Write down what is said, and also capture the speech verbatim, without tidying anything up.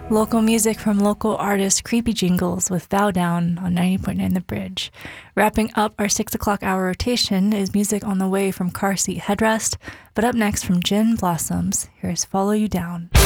Local music from local artist Creepy Jingles with Bow Down on ninety point nine The Bridge. Wrapping up our six o'clock hour rotation is music on the way from Car Seat Headrest, but up next from Gin Blossoms, here's Follow You Down.